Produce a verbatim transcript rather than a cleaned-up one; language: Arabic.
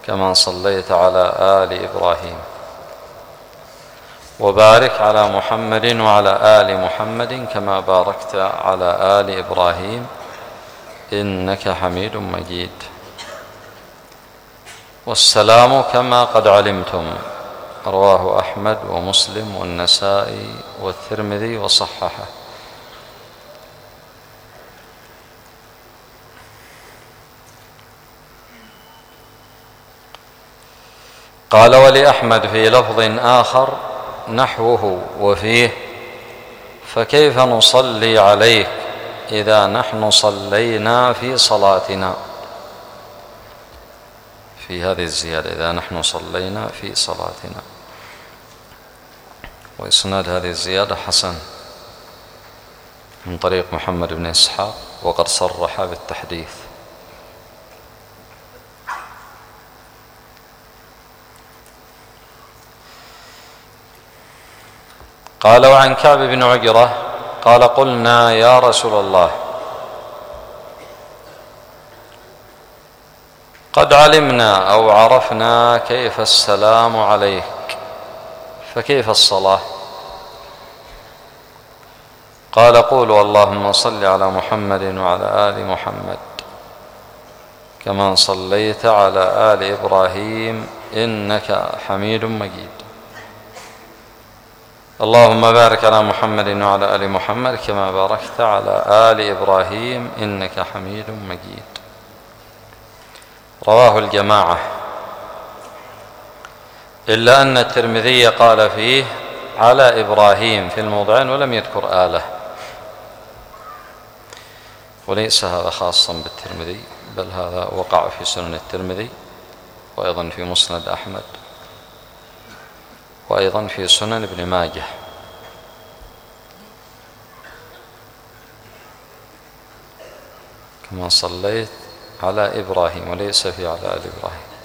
كما صليت على آل إبراهيم، وبارك على محمد وعلى آل محمد كما باركت على آل إبراهيم إنك حميد مجيد. والسلام كما قد علمتم، رواه أحمد ومسلم والنسائي والترمذي وصححه. قال: ولأحمد في لفظ آخر نحوه وفيه: فكيف نصلي عليك إذا نحن صلينا في صلاتنا. في هذه الزيادة: إذا نحن صلينا في صلاتنا. وإسناد هذه الزيادة حسن من طريق محمد بن إسحاق، وقد صرح بالتحديث. قال: وعن كعب بن عجرة قال: قلنا يا رسول الله قد علمنا أو عرفنا كيف السلام عليك، فكيف الصلاة؟ قال: قولوا اللهم صل على محمد وعلى آل محمد كما صليت على آل إبراهيم إنك حميد مجيد. اللهم بارك على محمد وعلى آل محمد كما باركت على آل إبراهيم إنك حميد مجيد. رواه الجماعة، إلا أن الترمذي قال فيه على إبراهيم في الموضعين ولم يذكر آله، وليس هذا خاصا بالترمذي، بل هذا وقع في سنن الترمذي، وأيضا في مسند أحمد، وأيضا في سنن ابن ماجه. كما صليت على إبراهيم، وليس في على آل إبراهيم.